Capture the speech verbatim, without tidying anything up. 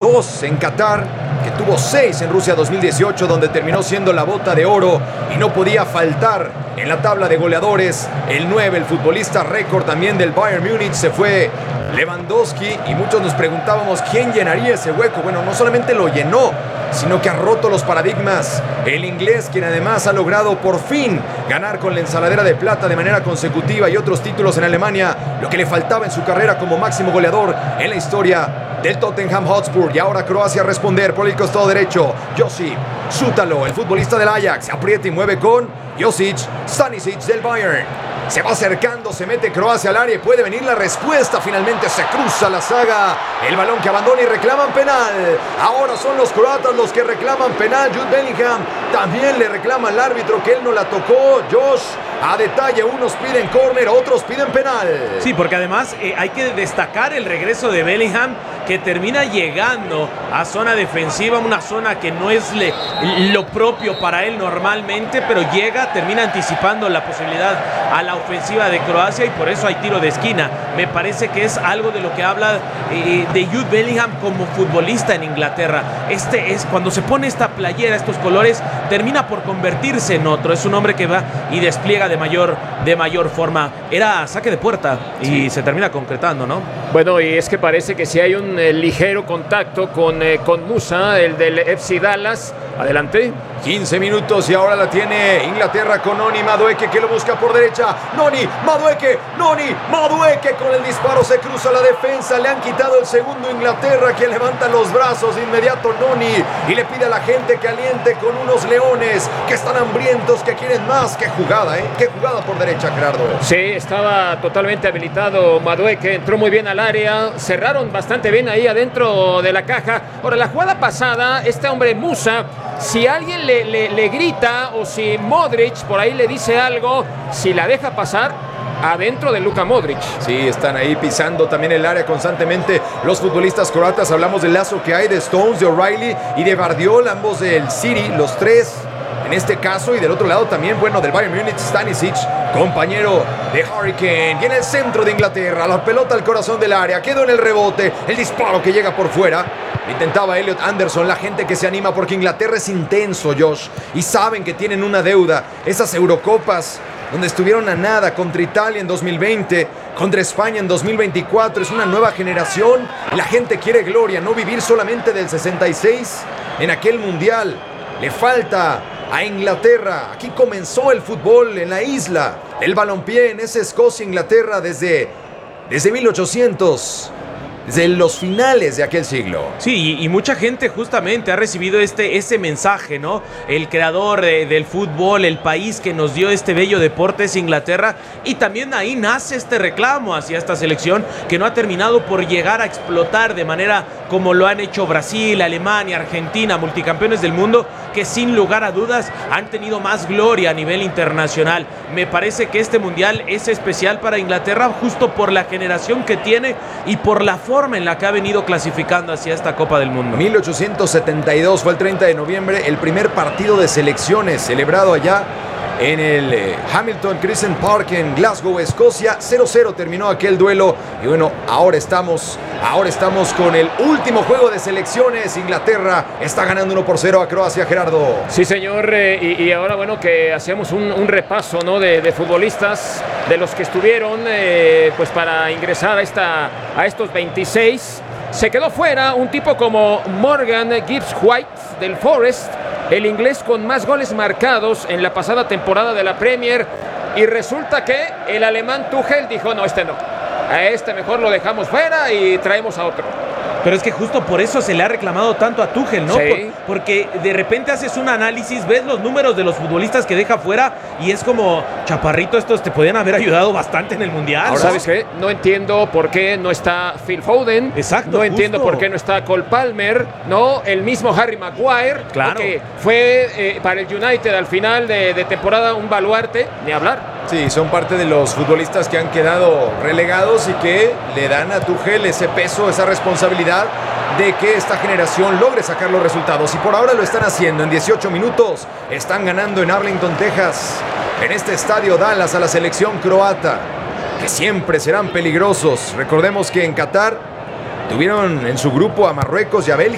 dos en Qatar, que tuvo seis en Rusia dos mil dieciocho, donde terminó siendo la bota de oro y no podía faltar en la tabla de goleadores. El nueve, el futbolista récord también del Bayern Múnich, se fue Lewandowski, y muchos nos preguntábamos quién llenaría ese hueco. Bueno, no solamente lo llenó, sino que ha roto los paradigmas. El inglés, quien además ha logrado por fin ganar con la ensaladera de plata de manera consecutiva y otros títulos en Alemania, lo que le faltaba en su carrera como máximo goleador en la historia del Tottenham Hotspur. Y ahora Croacia a responder por el costado derecho. Josip Sútalo, el futbolista del Ajax, se aprieta y mueve con Josic Stanisic del Bayern. Se va acercando, se mete Croacia al área y puede venir la respuesta. Finalmente se cruza la saga. El balón que abandona y reclaman penal. Ahora son los croatas los que reclaman penal. Jude Bellingham también le reclama al árbitro que él no la tocó. Josh, a detalle, unos piden córner, otros piden penal. Sí, porque además eh, hay que destacar el regreso de Bellingham, que termina llegando a zona defensiva, una zona que no es le, lo propio para él normalmente, pero llega, termina anticipando la posibilidad a la ofensiva de Croacia, y por eso hay tiro de esquina. Me parece que es algo de lo que habla eh, de Jude Bellingham como futbolista en Inglaterra. Este es cuando se pone esta playera, estos colores, termina por convertirse en otro. Es un hombre que va y despliega de mayor, de mayor forma. Era saque de puerta y sí, se termina concretando, ¿no? Bueno, y es que parece que si hay un eh, ligero contacto con, eh, con Musa, el del F C Dallas. Adelante. quince minutos y ahora la tiene Inglaterra con Noni Madueke, que lo busca por derecha. Noni Madueke, Noni Madueke con el disparo se cruza la defensa. Le han quitado el segundo Inglaterra, que levanta los brazos de inmediato Noni y le pide a la gente que aliente con unos leones que están hambrientos, que quieren más. Qué jugada, ¿eh? Qué jugada por derecha, Gerardo. Sí, estaba totalmente habilitado Madueke, entró muy bien al área, cerraron bastante bien ahí adentro de la caja. Ahora, la jugada pasada, este hombre Musa, si alguien le, le, le grita o si Modric por ahí le dice algo, si la deja pasar, adentro de Luka Modric. Sí, están ahí pisando también el área constantemente los futbolistas croatas. Hablamos del lazo que hay de Stones, de O'Reilly y de Vardiol, ambos del City, los tres en este caso. Y del otro lado también, bueno, del Bayern Múnich, Stanisic, compañero de Harry Kane. Y en el centro de Inglaterra, la pelota al corazón del área, quedó en el rebote, el disparo que llega por fuera. Intentaba Elliot Anderson, la gente que se anima porque Inglaterra es intenso, Josh, y saben que tienen una deuda. Esas Eurocopas donde estuvieron a nada, contra Italia en dos mil veinte, contra España en dos mil veinticuatro, es una nueva generación. La gente quiere gloria, no vivir solamente del sesenta y seis en aquel mundial. Le falta a Inglaterra. Aquí comenzó el fútbol en la isla, el balompié en esa Escocia, Inglaterra, desde, desde mil ochocientos. Desde los finales de aquel siglo. Sí, y, y mucha gente justamente ha recibido este, ese mensaje, ¿no? El creador de, del fútbol, el país que nos dio este bello deporte es Inglaterra, y también ahí nace este reclamo hacia esta selección que no ha terminado por llegar a explotar de manera como lo han hecho Brasil, Alemania, Argentina, multicampeones del mundo, que sin lugar a dudas han tenido más gloria a nivel internacional. Me parece que este mundial es especial para Inglaterra justo por la generación que tiene y por la forma en la que ha venido clasificando hacia esta Copa del Mundo. mil ochocientos setenta y dos fue el treinta de noviembre, el primer partido de selecciones celebrado allá en el eh, Hamilton Crescent Park en Glasgow, Escocia. cero cero terminó aquel duelo. Y bueno, ahora estamos, ahora estamos con el último juego de selecciones. Inglaterra está ganando uno por cero a Croacia, Gerardo. Sí, señor. Eh, y, y ahora, bueno, que hacíamos un, un repaso, ¿no? de, de futbolistas, de los que estuvieron eh, pues para ingresar a, esta, a estos veintiséis. Se quedó fuera un tipo como Morgan Gibbs White del Forest, el inglés con más goles marcados en la pasada temporada de la Premier, y resulta que el alemán Tuchel dijo, no, este no, a este mejor lo dejamos fuera y traemos a otro. Pero es que justo por eso se le ha reclamado tanto a Tuchel, ¿no? Sí. Por, porque de repente haces un análisis, ves los números de los futbolistas que deja fuera y es como, chaparrito, estos te podían haber ayudado bastante en el Mundial. Ahora, ¿sabes qué? No entiendo por qué no está Phil Foden. Exacto. No justo. entiendo por qué no está Cole Palmer, ¿no? El mismo Harry Maguire. Claro. Que fue eh, para el United al final de, de temporada un baluarte, ni hablar. Sí, son parte de los futbolistas que han quedado relegados y que le dan a Tuchel ese peso, esa responsabilidad de que esta generación logre sacar los resultados. Y por ahora lo están haciendo. En dieciocho minutos están ganando en Arlington, Texas, en este estadio Dallas, a la selección croata, que siempre serán peligrosos. Recordemos que en Qatar tuvieron en su grupo a Marruecos y a Bélgica.